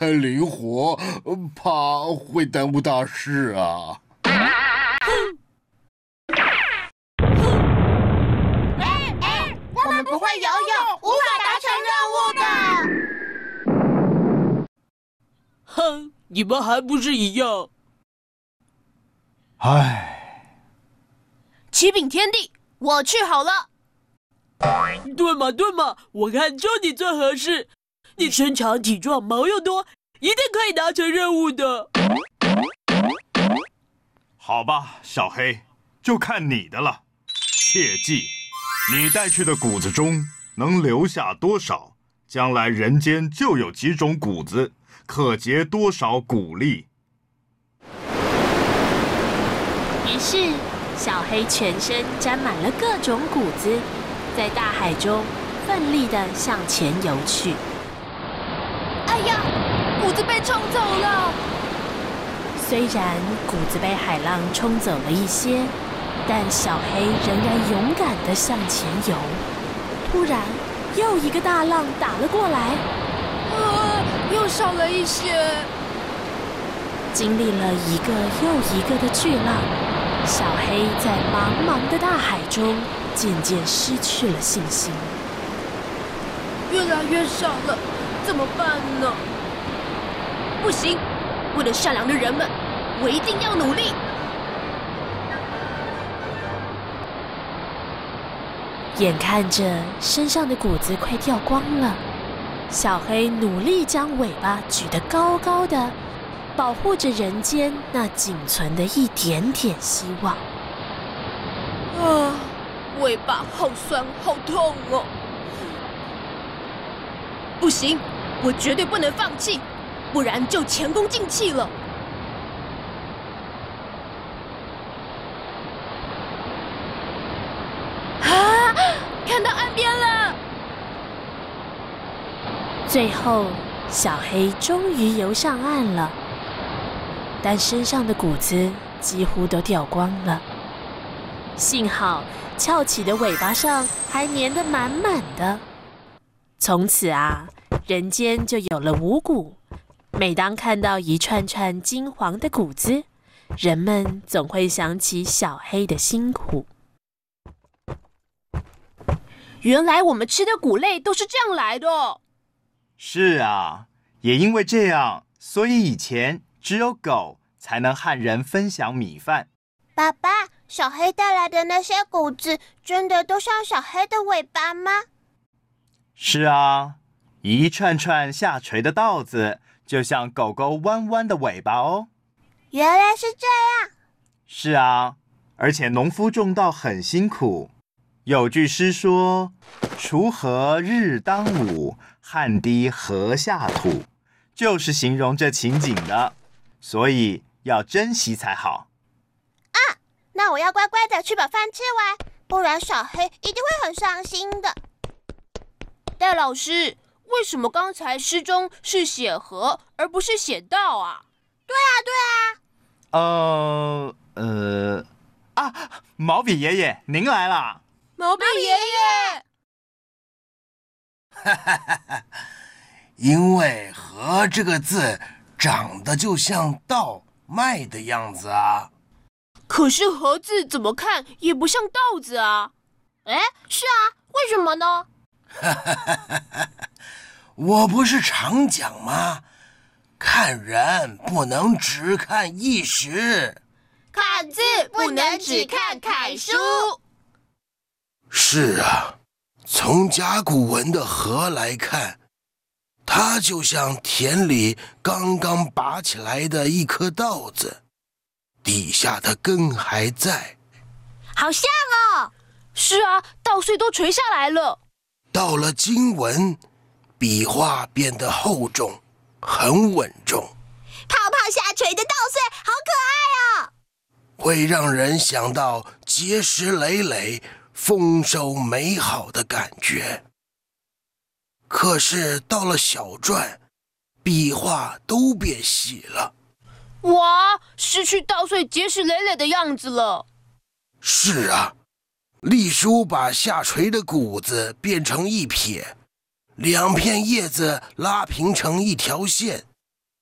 太灵活，怕会耽误大事啊。 我们不会游泳，无法达成任务的。 哼，你们还不是一样？ 唉， 启禀天帝，我去好了。 对嘛，我看就你最合适。你身强体壮，毛又多，一定可以达成任务的。 好吧，小黑，就看你的了。切记，你带去的谷子中能留下多少，将来人间就有几种谷子，可结多少谷粒。 于是，小黑全身沾满了各种谷子，在大海中奋力地向前游去。 哎呀，谷子被冲走了！ 虽然谷子被海浪冲走了一些，但小黑仍然勇敢地向前游。突然，又一个大浪打了过来， 又少了一些。 经历了一个又一个的巨浪，小黑在茫茫的大海中渐渐失去了信心。 越来越少了，怎么办呢？不行，为了善良的人们，我一定要努力。 眼看着身上的谷子快掉光了，小黑努力将尾巴举得高高的，保护着人间那仅存的一点点希望。 尾巴好酸好痛哦！不行，我绝对不能放弃，不然就前功尽弃了。看到岸边了！ 最后，小黑终于游上岸了，但身上的谷子几乎都掉光了。幸好翘起的尾巴上还粘得满满的。从此啊，人间就有了五谷。每当看到一串串金黄的谷子，人们总会想起小黑的辛苦。 原来我们吃的谷类都是这样来的哦。 是啊，也因为这样，所以以前只有狗才能和人分享米饭。 爸爸，小黑带来的那些谷子，真的都像小黑的尾巴吗？ 是啊，一串串下垂的稻子，就像狗狗弯弯的尾巴哦。 原来是这样。 是啊，而且农夫种稻很辛苦。有句诗说：“锄禾日当午，汗滴禾下土”，就是形容这情景的，所以要珍惜才好。 那我要乖乖的去把饭吃完，不然小黑一定会很伤心的。 戴老师，为什么刚才诗中是写禾而不是写稻啊？ 对啊， 毛笔爷爷，您来啦！ 毛笔爷爷， 因为“禾”这个字长得就像稻麦的样子啊。 可是“禾”字怎么看也不像稻子啊。 是啊，为什么呢？ 我不是常讲吗？看人不能只看一时， 看字不能只看楷书。 是啊，从甲骨文的“禾”来看，它就像田里刚刚拔起来的一颗稻子，底下的根还在。 好像哦。 是啊，稻穗都垂下来了。 到了金文，笔画变得厚重，很稳重。 泡泡下垂的稻穗，好可爱哦！ 会让人想到结实累累、丰收美好的感觉。可是到了小篆，笔画都变细了。 哇，失去稻穗结实累累的样子了。 是啊，隶书把下垂的谷子变成一撇，两片叶子拉平成一条线，